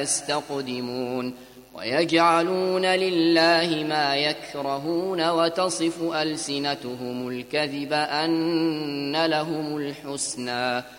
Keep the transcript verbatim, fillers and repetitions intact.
يستقدمون ويجعلون لله ما يكرهون وتصف ألسنتهم الكذب أن لهم الحسنى